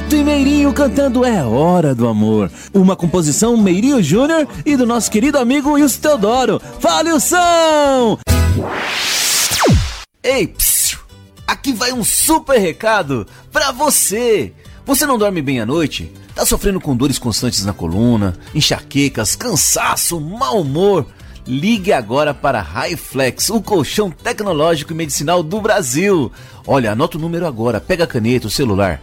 Roberto e Meirinho cantando É Hora do Amor. Uma composição Meirinho Júnior e do nosso querido amigo Wilson Teodoro. Fale o som! Ei, psiu, aqui vai um super recado pra você. Você não dorme bem à noite? Tá sofrendo com dores constantes na coluna, enxaquecas, cansaço, mau humor? Ligue agora para Hi-Flex, o colchão tecnológico e medicinal do Brasil. Olha, anota o número agora, pega a caneta, o celular,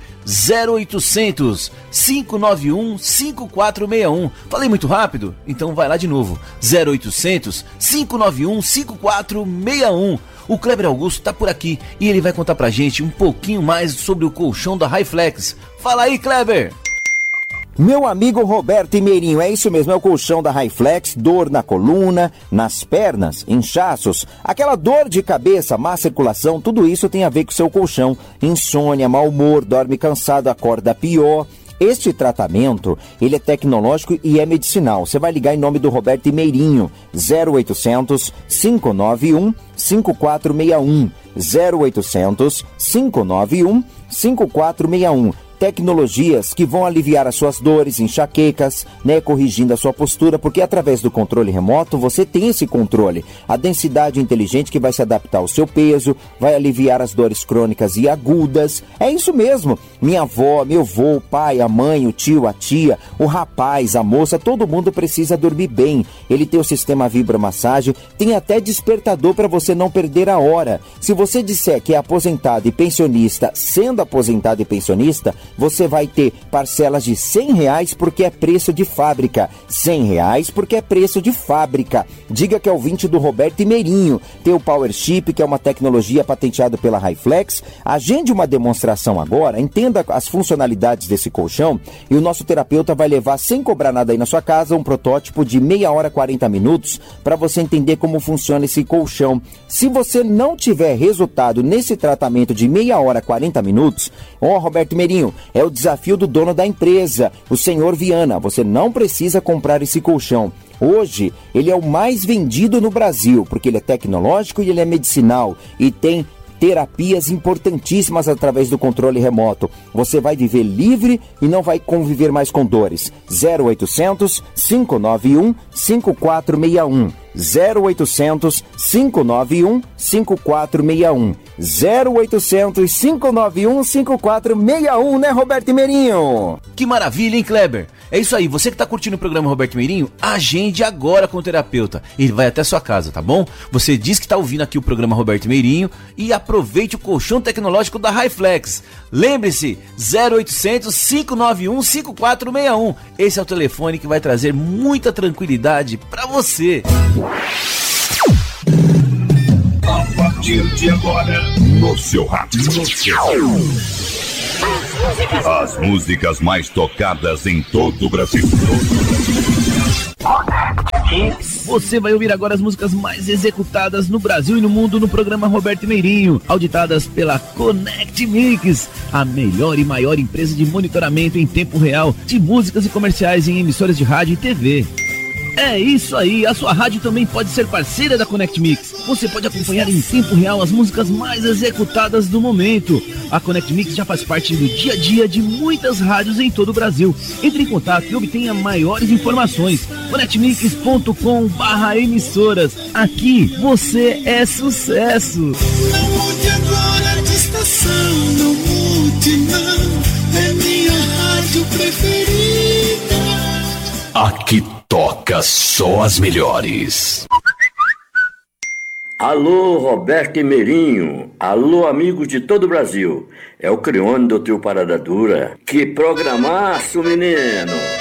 0800 591 5461. Falei muito rápido? Então vai lá de novo, 0800 591 5461. O Kleber Augusto tá por aqui e ele vai contar pra gente um pouquinho mais sobre o colchão da Hi-Flex. Fala aí, Kleber! Meu amigo Roberto e Meirinho, é isso mesmo, é o colchão da Hi-Flex, dor na coluna, nas pernas, inchaços, aquela dor de cabeça, má circulação, tudo isso tem a ver com o seu colchão. Insônia, mau humor, dorme cansado, acorda pior. Este tratamento, ele é tecnológico e é medicinal. Você vai ligar em nome do Roberto e Meirinho, 0800 591 5461, 0800 591 5461. Tecnologias que vão aliviar as suas dores, enxaquecas, corrigindo a sua postura, porque através do controle remoto você tem esse controle. A densidade inteligente que vai se adaptar ao seu peso, vai aliviar as dores crônicas e agudas. É isso mesmo. Minha avó, meu avô, o pai, a mãe, o tio, a tia, o rapaz, a moça, todo mundo precisa dormir bem. Ele tem o sistema vibromassagem, tem até despertador para você não perder a hora. Se você disser que é aposentado e pensionista, sendo aposentado e pensionista, você vai ter parcelas de R$100 porque é preço de fábrica. R$100 porque é preço de fábrica. Diga que é ouvinte do Roberto e Meirinho. Tem o Power Chip, que é uma tecnologia patenteada pela Hi-Flex. Agende uma demonstração agora, entenda as funcionalidades desse colchão e o nosso terapeuta vai levar, sem cobrar nada aí na sua casa, um protótipo de meia hora, 40 minutos para você entender como funciona esse colchão. Se você não tiver resultado nesse tratamento de meia hora, 40 minutos, Roberto e Meirinho, é o desafio do dono da empresa, o senhor Viana. Você não precisa comprar esse colchão. Hoje, ele é o mais vendido no Brasil, porque ele é tecnológico e ele é medicinal e tem terapias importantíssimas através do controle remoto. Você vai viver livre e não vai conviver mais com dores. 0800 591 5461. 0800 591 5461. 0800 591 5461, né, Roberto e Meirinho? Que maravilha, hein, Kleber? É isso aí, você que tá curtindo o programa Roberto e Meirinho, agende agora com o terapeuta. Ele vai até sua casa, tá bom? Você diz que tá ouvindo aqui o programa Roberto e Meirinho e aproveite o colchão tecnológico da Hi-Flex. Lembre-se, 0800 591 5461. Esse é o telefone que vai trazer muita tranquilidade pra você. A partir de agora, no seu rádio, as músicas mais tocadas em todo o Brasil. Você vai ouvir agora as músicas mais executadas no Brasil e no mundo no programa Roberto e Meirinho, auditadas pela Connect Mix, a melhor e maior empresa de monitoramento em tempo real de músicas e comerciais em emissoras de rádio e TV. É isso aí, a sua rádio também pode ser parceira da Connect Mix. Você pode acompanhar em tempo real as músicas mais executadas do momento. A Connect Mix já faz parte do dia a dia de muitas rádios em todo o Brasil. Entre em contato e obtenha maiores informações. connectmix.com/emissoras. Aqui você é sucesso. Não mude agora de estação, não mude não, é minha rádio preferida. Aqui toca só as melhores. Alô, Roberto e Meirinho. Alô, amigos de todo o Brasil. É o Crione do Trio Parada Dura. Que programaço, menino!